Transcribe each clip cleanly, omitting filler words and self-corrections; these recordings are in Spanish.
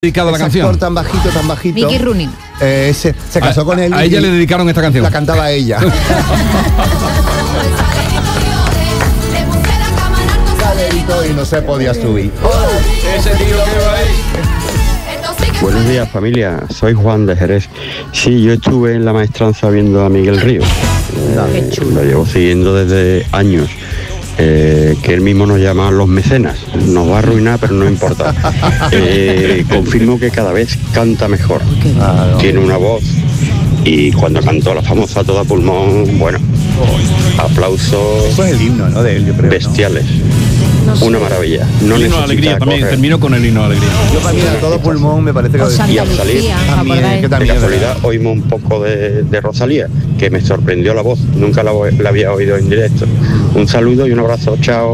dedicado a la canción? Actor tan bajito. Mickey Rooney. Se casó con él. A ella le dedicaron esta canción. La cantaba ella. Y no se podía subir. Ese tío que va ahí. Buenos días, familia, soy Juan de Jerez. Sí, yo estuve en la maestranza viendo a Miguel Ríos. Lo llevo siguiendo desde años. Que él mismo nos llama los mecenas. Nos va a arruinar, pero no importa. Confirmo que cada vez canta mejor. Tiene una voz. Y cuando cantó la famosa Toda Pulmón, bueno, aplausos. Eso es el himno, ¿no? De él, yo creo, bestiales. No sé. Una maravilla. No El himno de alegría también. Termino con el himno de alegría. Yo para mí, Todo Pulmón me parece que... Y al salir, también, que de también casualidad, oímos un poco de Rosalía, que me sorprendió la voz. Nunca la había oído en directo. Un saludo y un abrazo. Chao.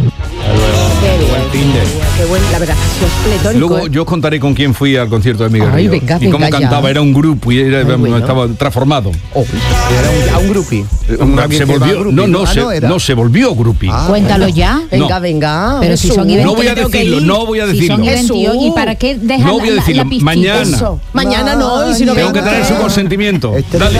Qué buen, la verdad, es pletórico. Luego yo os contaré con quién fui al concierto de Miguel Ríos. Y cómo cantaba, ya. era un grupo y era, estaba transformado. Era un groupie. Se volvió, no se volvió groupie. Cuéntalo ya. Venga. Pero si son No voy a decirlo, no voy a decirlo. Si son 28, ¿y para qué dejar No voy a decirlo, la pistita? mañana. Eso. Mañana no, y si no Tengo que traer su consentimiento. Dale.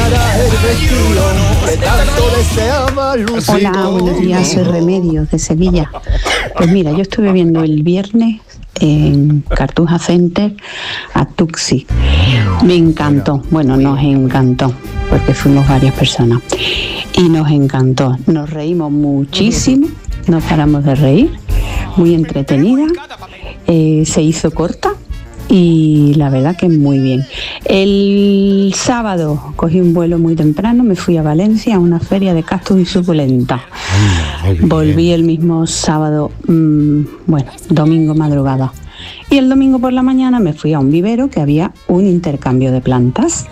Hola, buenos días, soy Remedios de Sevilla. Pues mira, yo estuve viendo el viernes en Cartuja Center a Tuxi. Me encantó, bueno, nos encantó, porque fuimos varias personas. Y nos encantó, nos reímos muchísimo, no paramos de reír, muy entretenida, se hizo corta. Y la verdad que muy bien. El sábado cogí un vuelo muy temprano, me fui a Valencia a una feria de cactus y suculenta. Volví el mismo sábado, domingo madrugada. Y el domingo por la mañana me fui a un vivero que había un intercambio de plantas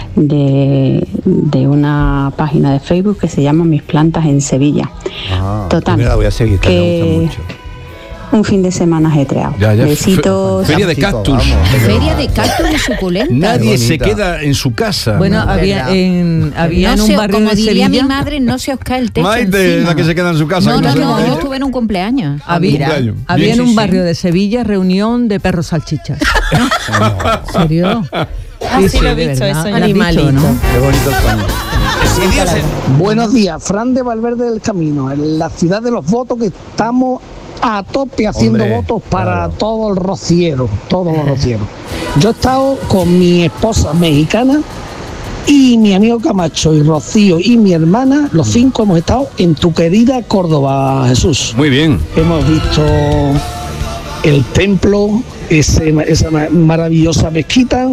de una página de Facebook que se llama Mis Plantas en Sevilla. Total, la voy a seguir, que me gusta mucho. Un fin de semana ajetreado. Besitos. Feria de cactus. Feria de cactus y suculenta. Nadie se queda en su casa. Bueno, había en un barrio como de diría Sevilla. mi madre, no se os cae el techo Maite, encima. la que se queda en su casa. No, que yo se- estuve en un cumpleaños. Había en un barrio de Sevilla reunión de perros salchichas. ¿En serio? Sí, lo he visto, de verdad. eso Lo has animalito. dicho, ¿no? Qué bonito son. Buenos días, Fran de Valverde del Camino, en la ciudad de los votos, que estamos a tope haciendo Hombre, votos para claro. todo el rociero, todos los rocieros. Yo he estado con mi esposa mexicana y mi amigo Camacho y Rocío y mi hermana, los 5 hemos estado en tu querida Córdoba, Jesús. Muy bien. Hemos visto el templo, esa maravillosa mezquita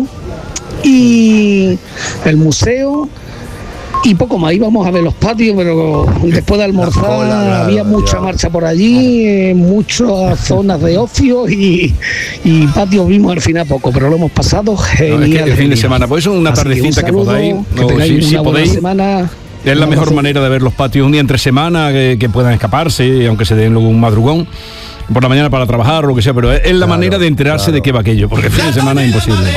y el museo. Y poco más, íbamos a ver los patios, pero después de almorzar había mucha marcha por allí, muchas zonas de ocio y patios vimos al final poco, pero lo hemos pasado genial. No, es que el fin de genial. semana, pues eso es una Así tardecita un que saludo, podáis. que No, tengáis si una buena podéis. semana. Es la mejor manera de ver los patios un día entre semana, que puedan escaparse, aunque se den luego un madrugón por la mañana para trabajar o lo que sea, pero es la manera de enterarse de qué va aquello, porque el fin de semana es imposible.